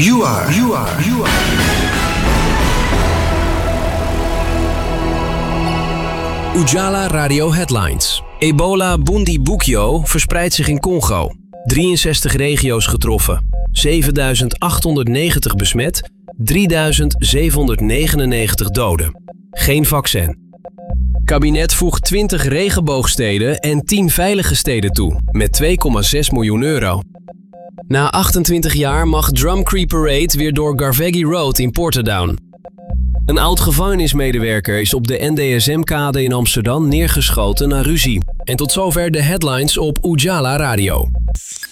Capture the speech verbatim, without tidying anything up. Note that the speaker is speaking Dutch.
You are, you are, you are. Ujala Radio Headlines. Ebola Bundibugyo verspreidt zich in Congo. drieënzestig regio's getroffen. zevenduizend achthonderdnegentig besmet. drieduizend zevenhonderdnegenennegentig doden. Geen vaccin. Kabinet voegt twintig regenboogsteden en tien veilige steden toe, met twee komma zes miljoen euro. Na achtentwintig jaar mag Drum Creek Parade weer door Garvegi Road in Portadown. Een oud-gevangenismedewerker is op de N D S M-kade in Amsterdam neergeschoten na ruzie. En tot zover de headlines op Ujala Radio.